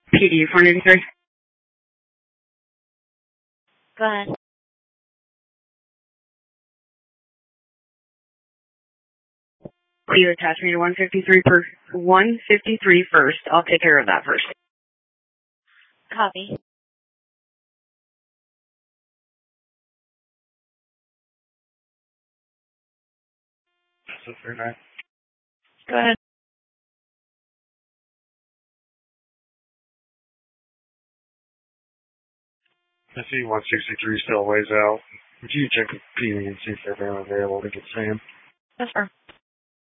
PD 483. Go ahead. You attach me to 153 first. I'll take care of that first. Copy. That's very nice. Go ahead. I see 163 still ways out. Would you check with PD and see if they're available to get Sam? Yes, sir.